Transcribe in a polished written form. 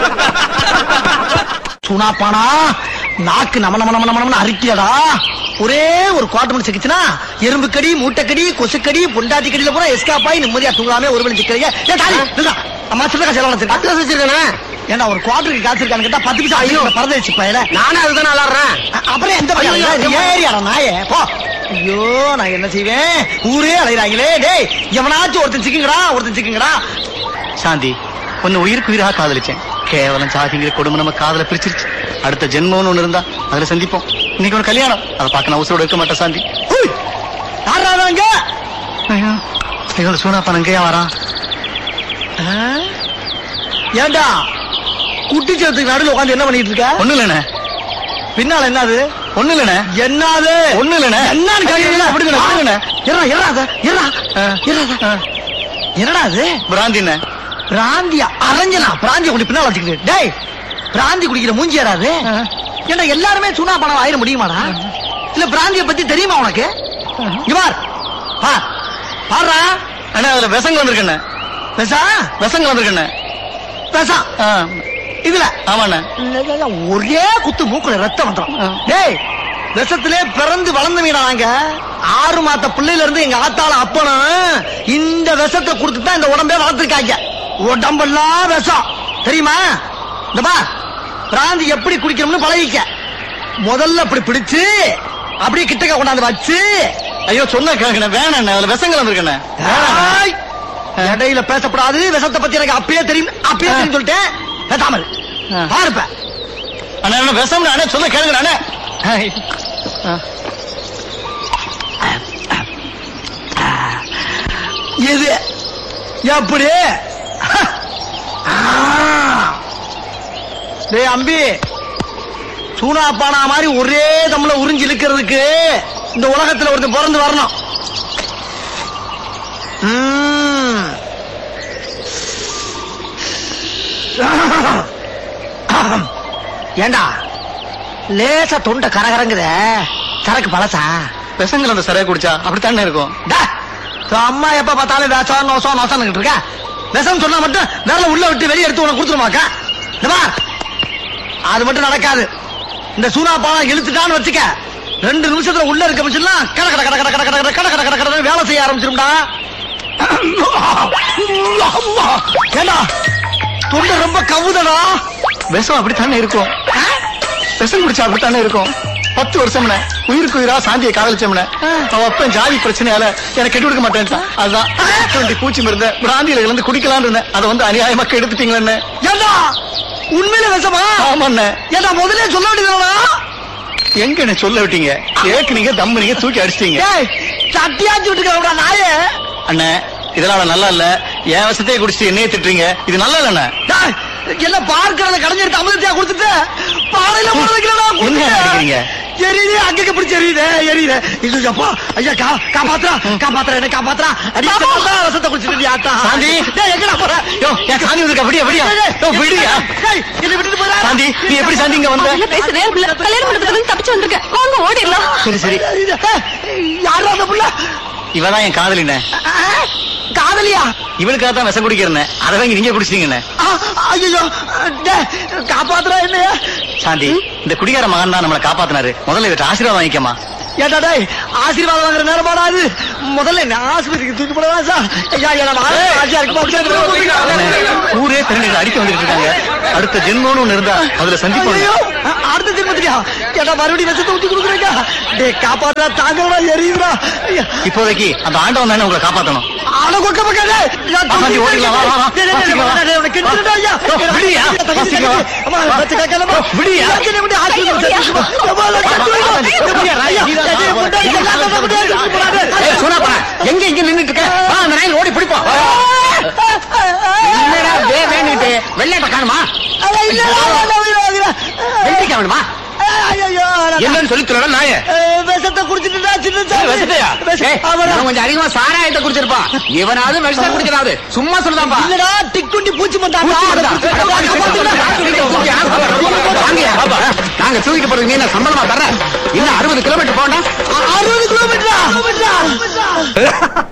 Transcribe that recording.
சுனாப்பானா நாக்கு நம நம நம நம அரிக்கலடா. ஒரே ஒரு குவார்டர் மணி சிக்கிச்சுனா எறும்பு கடி, மூட்டைக்கடி, கொசுக்கடி, பொண்டாட்டி கடியில கூட எஸ்காப் ஆகி நிம்மதியா தூங்காம ஒரு மணி சிக்கிறீங்க. அம்மா சின்ன செலவு ஏன்னா ஒரு குவார்டருக்கு காய்ச்சிருக்கான்னு கேட்டா 10 பைசா ஐயோ பறந்து வச்சு பையல. நானும் அதுதான் விளாடுறேன். அப்புறம் எந்த ஏரியாடா நாயே போ. ஐயோ நான் என்ன செய்வேன், ஊரே அலைகிறாங்களே. டேய் எவனாச்சும் ஒருத்தன் சிக்குங்கடா. சாந்தி, உன்னை உயிருக்கு உயிராக காதலிச்சேன். கேவலம் சாதிங்கிற கொடுமை நம்ம காதல பிரிச்சிருச்சு. அடுத்த ஜென்மம்னு ஒண்ணு இருந்தா அதுல சந்திப்போம். இன்னைக்கு ஒரு கல்யாணம், அதை பார்க்க நான் உசுரோட இருக்க மாட்டேன் சாந்தி. யாராங்க ஐயோ சூனாப்பன் அங்கேயா வரான்? ஏண்டா குட்டி சேர்த்துக்கு நடுவில் உட்காந்து என்ன பண்ணிட்டு இருக்க? ஒண்ணு இல்லண்ணே. பின்னால என்னது? ஒண்ணு இல்லண்ணே. என்னது? ஒண்ணு இல்லண்ணே. என்னடா அது? பிராந்திண்ணே. பிராந்தியா? அரஞ்சனா பிராந்திய குடி பின்னால வச்சுக்கிட்டு. டேய் பிராந்தி குடிக்கிற மூஞ்சி ஏறாது. ஏண்டா எல்லாருமே சூனா பணம் ஆயிர முடியுமாடா? இல்ல பிராந்திய பத்தி தெரியுமா உனக்கு? பாருடா அண்ணா அதுல விஷங்கள் வந்திருக்கண்ணே. விஷங்கள் வந்திருக்கண்ணே. இதுல ஆமாண்ணே. ஒரே குத்து மூக்குல ரத்தம் வந்துடும். டேய் விஷத்திலே பிறந்து வளர்ந்து வீடாங்க. 6 மாத்த பிள்ளையில இருந்து எங்க ஆத்தால அப்பனும் இந்த விஷத்தை கொடுத்துதான் இந்த உடம்பே வளர்த்திருக்காங்க. உடம்பெல்லாம் விஷம் தெரியுமா? இந்த பா பிராந்தி எப்படி குடிக்கணும்னு பழகிக்க. முதல்ல அப்படி பிடிச்சு அப்படியே கிட்டக்க கொண்டாந்து வச்சு. ஐயோ சொன்ன கேட்கணும் வேணாண்ணே, அதுல விஷங்கள் வந்திருக்கண்ணே. இடையில பேசப்படாது. விஷத்தை பத்தி எனக்கு அப்பயே தெரியும் சொல்லிட்டேன். பேசாமல் பாருப்ப. அண்ணா என்ன விஷம் அண்ணே, சொல்ல கேளுங்க அண்ணே. இது எப்படி? டேய் அம்பி, சூனா பானா மாதிரி ஒரே தம்ல உறிஞ்சி இழுக்கிறதுக்கு இந்த உலகத்துல ஒருத்தர் பிறந்து வரணும். ஏண்டா லேசா தொண்டை கரகரங்குத, சரக்கு பழசா? விஷங்கள் அந்த சரையை குடிச்சா அப்படித்தானே இருக்கும். அம்மா எப்ப பார்த்தாலும் வேஷம் நோசம் நோசம் இருக்க. விஷம் சொன்னா மட்டும் வேற உள்ள விட்டு வெளியே எடுத்து உனக்கு கொடுத்துருமாக்கா? அது மட்டும் நடக்காது. இந்த சூனா பானம் இழுத்துட்டான்னு வச்சுக்க, 2 நிமிஷத்துல உள்ள இருக்க முடிச்சுலாம் கட கட கட கட கட கட கட கட கட வேலை செய்ய ஆரம்பிச்சிரும்டா. ஏண்டா தொண்டை ரொம்ப கவுதடா. விஷம் அப்படித்தானே இருக்கும். விஷம் குடிச்சா அப்படித்தானே இருக்கும். 10 வருஷம்னே உயிருக்கு உயிரா சாந்தியை காதலிச்சோம்னே. அவன் அப்பன் ஜாதி பிரச்சனையால எனக்கு கெட்டு கொடுக்க மாட்டேன்ட்டான். அதுதான் பூச்சி மருந்த பிராந்தியில இருந்து குடிக்கலான்னு இருந்தேன். அதை வந்து அநியாயமாக்க எடுத்துட்டீங்களே. ஏண்டா உண்மையில விஷமா? ஆமாண்ணே. ஏண்டா முதலே சொல்ல வேண்டியதுனா? எங்க என்ன சொல்ல விட்டீங்க? ஏக்குனீங்க தம்புனீங்க தூக்கி அடிச்சிட்டீங்க. சட்டியாச்சு விட்டுக்க நாயே. அண்ணே இதெல்லாம் நல்லா இல்ல. என் விஷத்தையே குடிச்சிட்டு என்னையே திட்டுறீங்க. இது நல்லா இல்லண்ணே. எல்லாம் பார்க்கறத கடைஞ்சிட்டு அமிர்தத்தையா கொடுத்துட்டு பாறையில போடுறீங்க. எரியுது அங்க பிடிச்சி எரியுது. இல்லப்பா ஐயா காப்பாத்துறா என்ன காப்பாத்துறா. ரசத்தை குடிச்சிட்டு ஆத்தா சாந்தி எங்கடா போற? சாந்தி இருக்கா? அப்படியா விடியா என்ன விட்டுட்டு போற? சாந்தி நீ எப்படி சாந்தி இங்க வந்த? பேசுறேன் கல்யாணம் பண்ணதுக்கு தப்பிச்சு வந்திருக்கேன். வாங்க ஓடிடலாம். சரி யாரா அந்த புள்ள? இவதான் என் காதலின. காதலியா? இவளுக்காக தான் விஷம் குடிக்கிறேன். அதை வாங்கி நீங்க குடிச்சிட்டீங்கண்ணே. ஐயோ காப்பாத்துறா என்னையா? சாந்தி இந்த குடிகார மகன் தான் நம்மளை காப்பாத்தினாரு. முதல்ல இவற்றை ஆசீர்வாதம் வாங்கிக்கமா. ஏடா டேய் ஆசீர்வாதம் வாங்குற நேரமாடாது. முதல்ல என்ன ஆஸ்பத்திரிக்கு தூக்கி போடவா சார்? ஊரே திரண்டு அடிக்க வந்துட்டு இருக்காங்க. அடுத்த ஜென்மம்னு ஒண்ணு இருந்தா அதுல சந்திப்போம். அடுத்த ஜென்மத்தியா? ஏடா மறுபடியும் விஷத்தை ஊத்தி கொடுக்குறீங்க. டேய் காப்பாத்துறா தாங்கடா எரியுதுடா. இப்போதைக்கு அந்த ஆண்டவன் தானே உங்களை காப்பாத்தணும். ஆள கொக்க பக்காதே. ஓடிடலாம். எங்க இங்க நின்னுட்டு இருக்க? அந்த நாயில் ஓடி பிடிப்போம். வெள்ளாட்ட காணுமா? வெள்ளிக்கா வேணுமா? என்னன்னு சொல்லி சொல்லலாம். நாய விஷத்தை குடிச்சிட்டு கொஞ்சம் அதிகமா சாராயத்தை குடிச்சிருப்பா. இவனாவது விஷத்தை குடிக்கிறாரு. சும்மா சொல்லுதான்பா. இல்லடா டிக்குண்டி பூச்சி மட்டாங்க. நாங்க தூக்கிட்டு போறதுக்கு நீ சம்பளமா தர்ற? இன்னும் 60 கிலோமீட்டர் போனா? 60 கிலோமீட்டரா?